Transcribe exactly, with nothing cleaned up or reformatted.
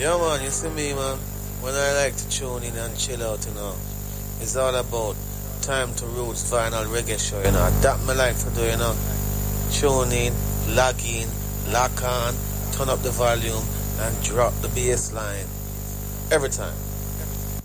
Yeah, man, you see me, man. When I like to tune in and chill out, you know, it's all about time to roots vinyl reggae show, you know. That me like to do, you know. Tune in, log in, lock on, turn up the volume, and drop the bass line every time.